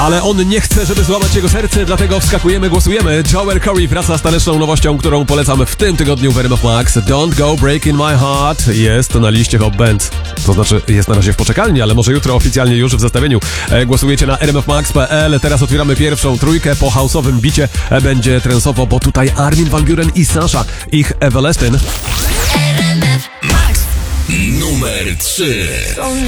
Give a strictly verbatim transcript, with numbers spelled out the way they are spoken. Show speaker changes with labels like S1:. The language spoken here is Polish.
S1: ale on nie chce, żeby złamać jego serce, dlatego wskakujemy, głosujemy. Joel Corey wraca z taneczną nowością, którą polecamy w tym tygodniu w R M F Max. Don't Go Breaking My Heart jest na liście Hot Band. To znaczy jest na razie w poczekalni, ale może jutro oficjalnie już w zestawieniu. E, głosujecie na r m f max kropka p l. Teraz otwieramy pierwszą trójkę. Po house'owym bicie e, będzie trensowo, bo tutaj Armin van Buuren i Sasha, ich Everlasting.
S2: Numer trzy.